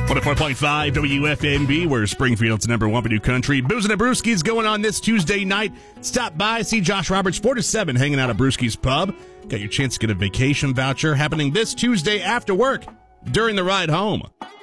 104.5 WFMB, where Springfield's number one for new country. Boozin' and Brewski's going on this Tuesday night. Stop by, see Josh Roberts, 4 to 7, hanging out at Brewski's Pub. Got your chance to get a vacation voucher happening this Tuesday after work during the ride home.